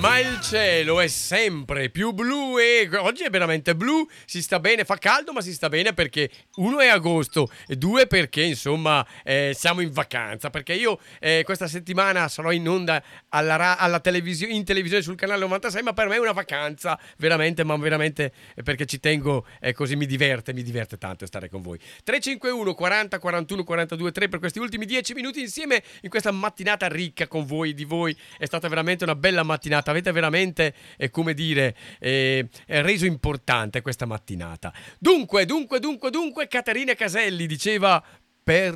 Ma il cielo è sempre più blu e oggi è veramente blu, si sta bene, fa caldo ma si sta bene perché uno è agosto e due perché insomma siamo in vacanza, perché io questa settimana sarò in onda alla televisione, in televisione sul canale 96, ma per me è una vacanza veramente, ma veramente perché ci tengo, così mi diverte tanto stare con voi. 351 40 41 42 3 per questi ultimi 10 minuti insieme in questa mattinata ricca con voi, di voi. È stata veramente una bella mattinata, avete veramente, come dire, reso importante questa mattinata. Dunque, Caterina Caselli diceva per